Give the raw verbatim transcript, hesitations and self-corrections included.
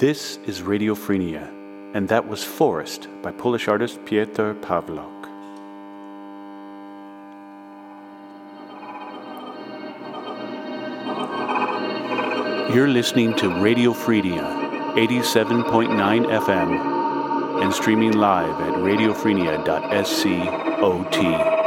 This is Radiophrenia, and that was Forest by Polish artist Piotr Pawlok. You're listening to Radiophrenia, eighty-seven point nine F M, and streaming live at radiophrenia dot scot.